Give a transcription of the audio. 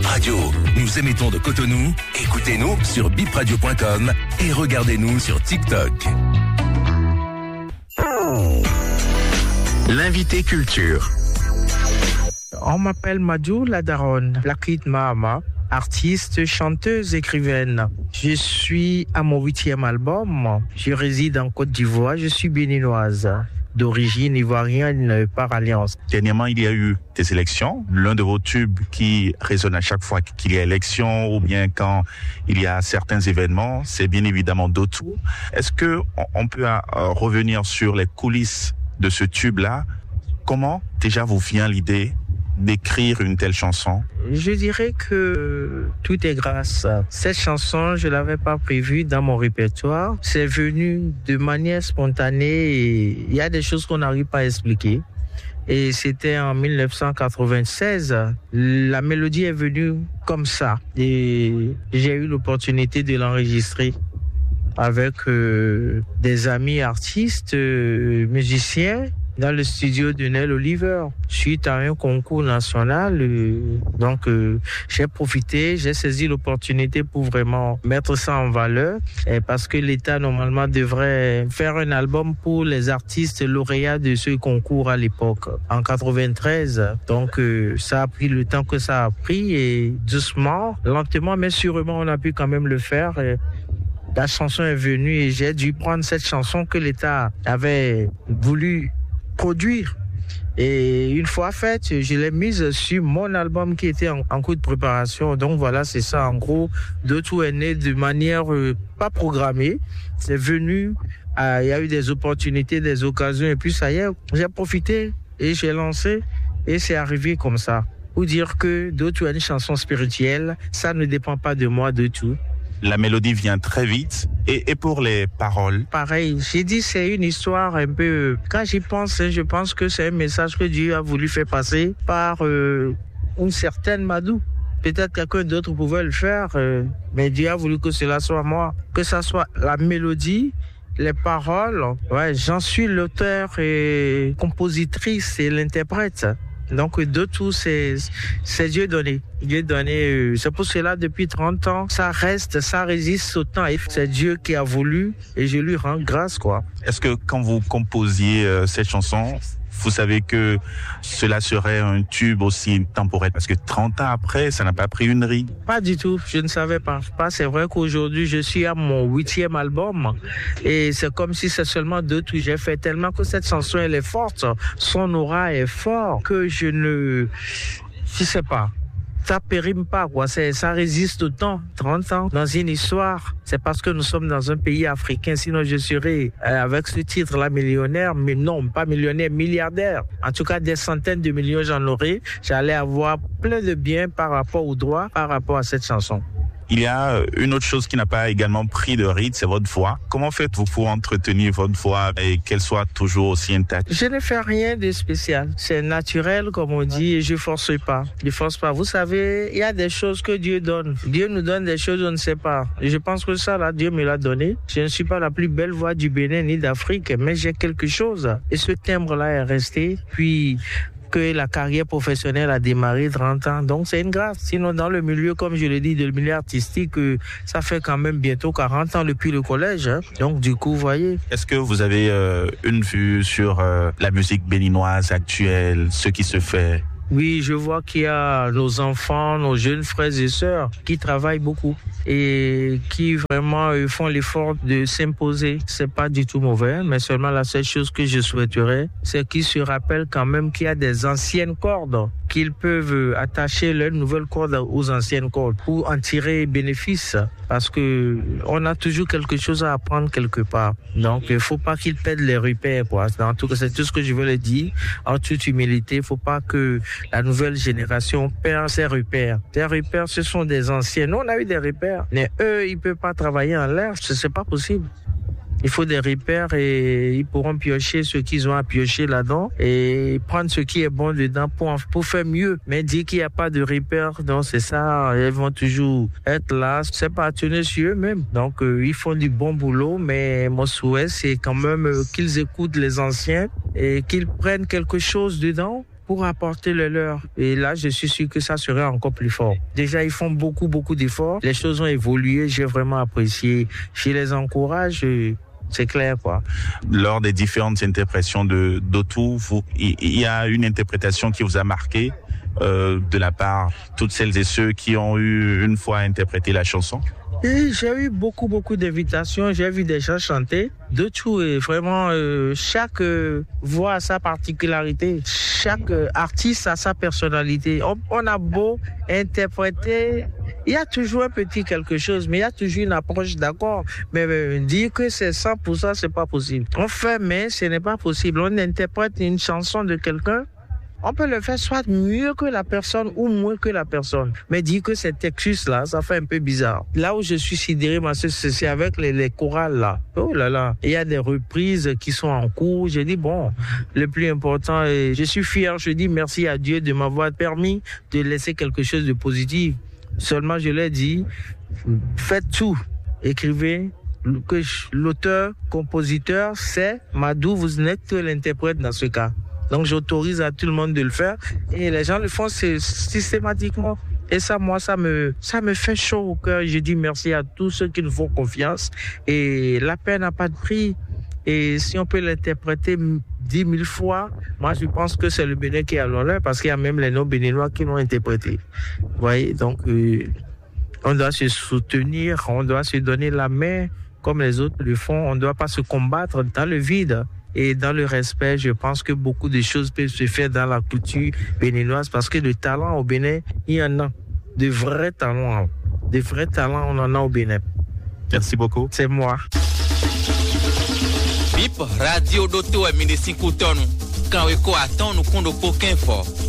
Bip Radio, nous émettons de Cotonou. Écoutez-nous sur bipradio.com et regardez-nous sur TikTok. L'invité culture. On m'appelle Madjou la Daronne, la Kit Mahama, artiste, chanteuse, écrivaine. Je suis à mon 8e album. Je réside en Côte d'Ivoire. Je suis béninoise, d'origine ivoirienne par alliance. Dernièrement, il y a eu des élections. L'un de vos tubes qui résonne à chaque fois qu'il y a élection ou bien quand il y a certains événements, c'est bien évidemment Dotou. Est-ce que on peut revenir sur les coulisses de ce tube-là? Comment déjà vous vient l'idée d'écrire une telle chanson? Je dirais que tout est grâce. Cette chanson, je l'avais pas prévue dans mon répertoire. C'est venu de manière spontanée et il y a des choses qu'on n'arrive pas à expliquer. Et c'était en 1996. La mélodie est venue comme ça. Et j'ai eu l'opportunité de l'enregistrer avec des amis artistes, musiciens, dans le studio de Nel Oliver, suite à un concours national. Donc, j'ai profité, j'ai saisi l'opportunité pour vraiment mettre ça en valeur, parce que l'État, normalement, devrait faire un album pour les artistes lauréats de ce concours à l'époque, en 93. Donc, ça a pris le temps que ça a pris et doucement, lentement, mais sûrement, on a pu quand même le faire. La chanson est venue et j'ai dû prendre cette chanson que l'État avait voulu produire. Et une fois faite, je l'ai mise sur mon album qui était en cours de préparation. Donc voilà, c'est ça. En gros, Dotou est né de manière pas programmée. C'est venu, il y a eu des opportunités, des occasions. Et puis ça y est, j'ai profité et j'ai lancé. Et c'est arrivé comme ça. Pour dire que Dotou est une chanson spirituelle, ça ne dépend pas de moi du tout. La mélodie vient très vite. Et pour les paroles? Pareil, j'ai dit c'est une histoire un peu... Quand j'y pense, je pense que c'est un message que Dieu a voulu faire passer par une certaine Madou. Peut-être quelqu'un d'autre pouvait le faire, mais Dieu a voulu que cela soit moi. Que ça soit la mélodie, les paroles. Ouais, j'en suis l'auteur et compositrice et l'interprète. Donc, de tout, c'est Dieu donné. Dieu donné, c'est pour cela, depuis 30 ans, ça reste, ça résiste au temps. Et c'est Dieu qui a voulu et je lui rends grâce, quoi. Est-ce que quand vous composiez cette chanson, vous savez que cela serait un tube aussi temporel? Parce que 30 ans après, ça n'a pas pris une ride. Pas du tout, je ne savais pas. C'est vrai qu'aujourd'hui, je suis à mon 8e album et c'est comme si c'est seulement Dotou. J'ai fait tellement que cette chanson, elle est forte. Son aura est forte que je sais pas. Ça périme pas, quoi. Ça résiste au temps. 30 ans dans une histoire. C'est parce que nous sommes dans un pays africain. Sinon, je serais, avec ce titre-là, millionnaire. Mais non, pas millionnaire, milliardaire. En tout cas, des centaines de millions, j'en aurais. J'allais avoir plein de biens par rapport aux droits, par rapport à cette chanson. Il y a une autre chose qui n'a pas également pris de rythme, c'est votre voix. Comment faites-vous pour entretenir votre voix et qu'elle soit toujours aussi intacte? Je ne fais rien de spécial. C'est naturel, comme on dit, et je force pas. Je force pas. Vous savez, il y a des choses que Dieu donne. Dieu nous donne des choses on ne sait pas. Et je pense que ça, là, Dieu me l'a donné. Je ne suis pas la plus belle voix du Bénin ni d'Afrique, mais j'ai quelque chose. Et ce timbre-là est resté. Puis, que la carrière professionnelle a démarré 30 ans. Donc, c'est une grâce. Sinon, dans le milieu, comme je l'ai dit, de le milieu artistique, ça fait quand même bientôt 40 ans depuis le collège. Hein. Donc, du coup, vous voyez. Est-ce que vous avez une vue sur la musique béninoise actuelle, ce qui se fait? Oui, je vois qu'il y a nos enfants, nos jeunes frères et sœurs qui travaillent beaucoup et qui vraiment font l'effort de s'imposer. C'est pas du tout mauvais, mais seulement la seule chose que je souhaiterais, c'est qu'ils se rappellent quand même qu'il y a des anciennes cordes, qu'ils peuvent attacher leurs nouvelles cordes aux anciennes cordes pour en tirer bénéfice. Parce que on a toujours quelque chose à apprendre quelque part. Donc, il faut pas qu'ils perdent les repères, quoi. En tout cas, c'est tout ce que je veux le dire. En toute humilité, il faut pas que la nouvelle génération perd ses repères. Ces repères, ce sont des anciens. Nous, on a eu des repères. Mais eux, ils peuvent pas travailler en l'air. C'est pas possible. Il faut des repères et ils pourront piocher ce qu'ils ont à piocher là-dedans et prendre ce qui est bon dedans pour faire mieux. Mais dire qu'il n'y a pas de repères, donc c'est ça, ils vont toujours être là, c'est pas tenir sur eux-mêmes. Donc ils font du bon boulot, mais mon souhait c'est quand même qu'ils écoutent les anciens et qu'ils prennent quelque chose dedans pour apporter le leur. Et là, je suis sûr que ça serait encore plus fort. Déjà, ils font beaucoup d'efforts. Les choses ont évolué. J'ai vraiment apprécié. Je les encourage. C'est clair, quoi. Lors des différentes interprétations d'Otu, il y a une interprétation qui vous a marqué de la part de toutes celles et ceux qui ont eu une fois interprété la chanson? Et j'ai eu beaucoup d'invitations, j'ai vu des gens chanter de tout et vraiment chaque voix a sa particularité, chaque artiste a sa personnalité. On a beau interpréter, il y a toujours un petit quelque chose, mais il y a toujours une approche d'accord. Mais dire que c'est 100%, c'est pas possible. On fait, mais ce n'est pas possible. On interprète une chanson de quelqu'un. On peut le faire soit mieux que la personne ou moins que la personne. Mais dire que c'est textus-là, ça fait un peu bizarre. Là où je suis sidéré, c'est avec les chorales là. Oh là là. Il y a des reprises qui sont en cours. J'ai dit, bon, le plus important, je suis fier. Je dis merci à Dieu de m'avoir permis de laisser quelque chose de positif. Seulement, je l'ai dit, faites tout. Écrivez. Que l'auteur, compositeur, c'est Madou, vous n'êtes que l'interprète dans ce cas. Donc, j'autorise à tout le monde de le faire. Et les gens le font systématiquement. Et ça, moi, ça me fait chaud au cœur. Je dis merci à tous ceux qui nous font confiance. Et la paix n'a pas de prix. Et si on peut l'interpréter 10 000 fois, moi, je pense que c'est le Bénin qui est à l'honneur parce qu'il y a même les noms béninois qui l'ont interprété. Vous voyez, donc, on doit se soutenir, on doit se donner la main comme les autres le font. On ne doit pas se combattre dans le vide. Et dans le respect, je pense que beaucoup de choses peuvent se faire dans la culture béninoise parce que le talent au Bénin, il y en a. De vrais talents. De vrais talents, on en a au Bénin. Merci beaucoup. C'est moi. Bip Radio Doto est ministre Koutonu. Quand on attend, nous comptons aucun fort.